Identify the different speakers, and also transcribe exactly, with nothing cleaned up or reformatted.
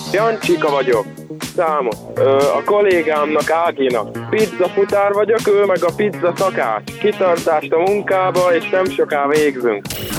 Speaker 1: Jancsika vagyok. Számos. Ö, a kollégámnak Áginak. Pizza futár vagyok, ő meg a pizza szakás. Kitartást a munkába, és nem soká végzünk.